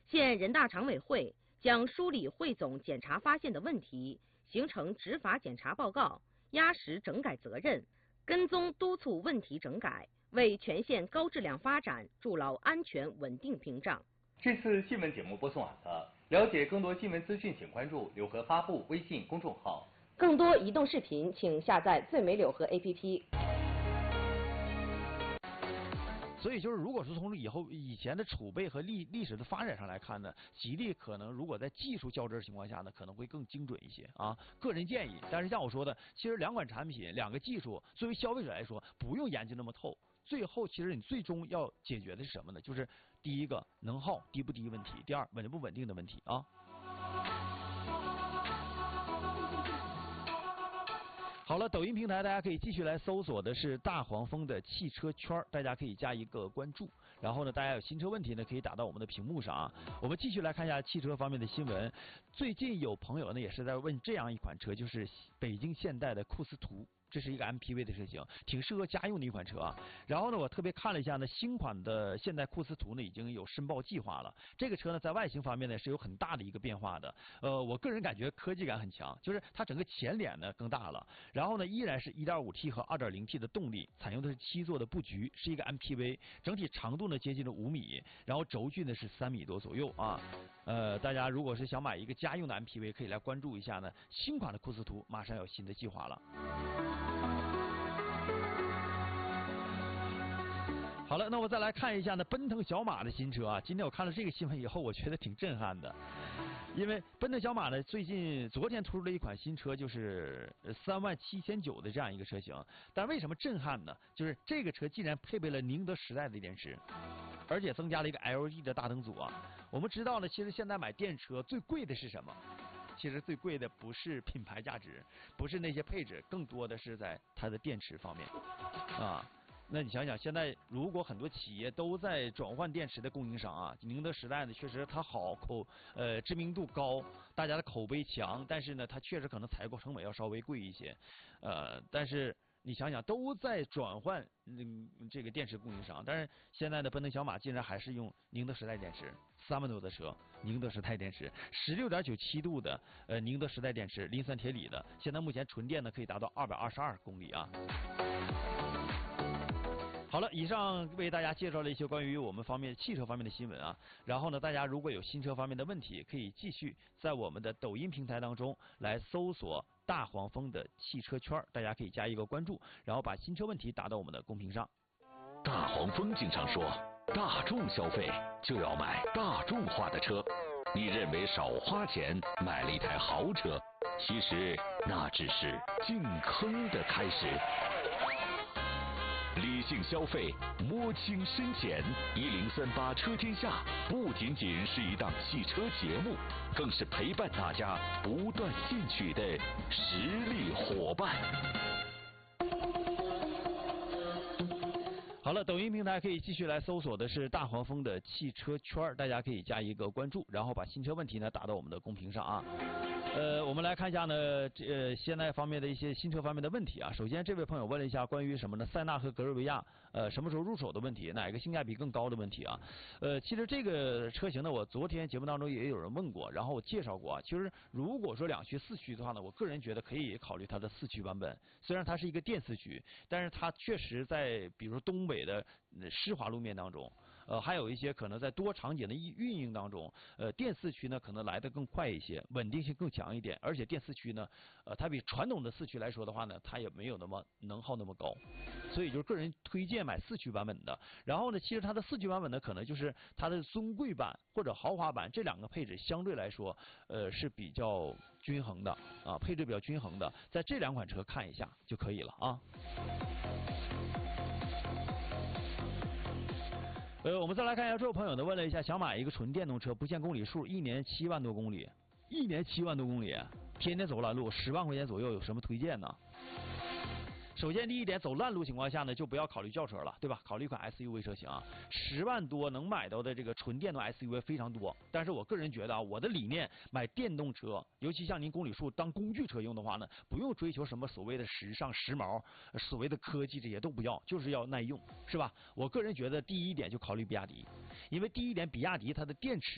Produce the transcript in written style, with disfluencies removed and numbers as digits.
现人大常委会将梳理汇总检查发现的问题，形成执法检查报告，压实整改责任，跟踪督促问题整改，为全县高质量发展筑牢安全稳定屏障。 这次新闻节目播送完了，了解更多新闻资讯，请关注柳河发布微信公众号。 更多移动视频，请下载最美柳河 APP。 所以就是，如果说从以前的储备和历史的发展上来看呢，吉利可能如果在技术较真的情况下呢，可能会更精准一些啊。个人建议，但是像我说的，其实两款产品、两个技术，作为消费者来说，不用研究那么透。最后，其实你最终要解决的是什么呢？就是第一个能耗低不低问题，第二稳不稳定的问题啊。好了，抖音平台大家可以继续来搜索的是大黄蜂的汽车圈，大家可以加一个关注。然后呢，大家有新车问题呢，可以打到我们的屏幕上啊。我们继续来看一下汽车方面的新闻。最近有朋友呢也是在问这样一款车，就是北京现代的库斯图。这是一个 MPV 的车型，挺适合家用的一款车啊。然后呢，我特别看了一下呢，新款的现代库斯图呢已经有申报计划了。这个车呢，在外形方面呢是有很大的一个变化的。我个人感觉科技感很强，就是它整个前脸呢更大了。然后呢，依然是 1.5T 和 2.0T 的动力，采用的是7座的布局，是一个 MPV， 整体长度呢接近了5米，然后轴距呢是3米多左右啊。大家如果是想买一个家用的 MPV， 可以来关注一下呢。新款的库斯图马上有新的计划了。好了，那我再来看一下呢，奔腾小马的新车啊。今天我看了这个新闻以后，我觉得挺震撼的，因为奔腾小马呢，昨天推出了一款新车，就是37900的这样一个车型。但为什么震撼呢？就是这个车竟然配备了宁德时代的电池，而且增加了一个 LED 的大灯组啊。我们知道呢，其实现在买电车最贵的是什么？其实最贵的不是品牌价值，不是那些配置，更多的是在它的电池方面啊。那你想想，现在如果很多企业都在转换电池的供应商啊，宁德时代呢，确实它好知名度高，大家的口碑强，但是呢，它确实可能采购成本要稍微贵一些，但是你想想都在转换这个电池供应商，但是现在的奔腾小马竟然还是用宁德时代电池，3万多的车，宁德时代电池，16.97度的宁德时代电池，磷酸铁锂的，现在目前纯电呢可以达到222公里啊。好了，以上为大家介绍了一些关于我们汽车方面的新闻啊。然后呢，大家如果有新车方面的问题，可以继续在我们的抖音平台当中来搜索大黄蜂的汽车圈，大家可以加一个关注，然后把新车问题打到我们的公屏上。 大黄蜂经常说，大众消费就要买大众化的车。你认为少花钱买了一台豪车，其实那只是进坑的开始。理性消费，摸清深浅。1038车天下不仅仅是一档汽车节目，更是陪伴大家不断进取的实力伙伴。 好了，抖音平台可以继续来搜索的是大黄蜂的汽车圈，大家可以加一个关注，然后把新车问题呢打到我们的公屏上啊。我们来看一下呢，现在方面的一些新车方面的问题啊。首先，这位朋友问了一下关于什么呢？塞纳和格瑞维亚什么时候入手的问题，哪个性价比更高的问题啊？其实这个车型呢，我昨天节目当中也有人问过，然后我介绍过啊。其实如果说2驱4驱的话呢，我个人觉得可以考虑它的4驱版本。虽然它是一个电4驱，但是它确实在比如说东北的湿滑路面当中，还有一些可能在多场景的运营当中，电4驱呢可能来得更快一些，稳定性更强一点，而且电4驱呢，它比传统的4驱来说的话呢，它也没有那么能耗那么高，所以就是个人推荐买4驱版本的。然后呢，其实它的4驱版本呢，可能就是它的尊贵版或者豪华版这两个配置相对来说，是比较均衡的啊，配置比较均衡的，在这2款车看一下就可以了啊。我们再来看一下，这位朋友呢问了一下，想买一个纯电动车，不限公里数，1年7万多公里，1年7万多公里，天天走烂路，10万块钱左右，有什么推荐呢？首先第一点，走烂路情况下呢，就不要考虑轿车了，对吧？考虑一款 SUV 车型啊，10万多能买到的这个纯电动 SUV 非常多。但是我个人觉得啊，我的理念，买电动车，尤其像您公里数当工具车用的话呢，不用追求什么所谓的时尚、时髦，所谓的科技这些都不要，就是要耐用，是吧？我个人觉得第一点就考虑比亚迪，因为第一点，比亚迪它的电池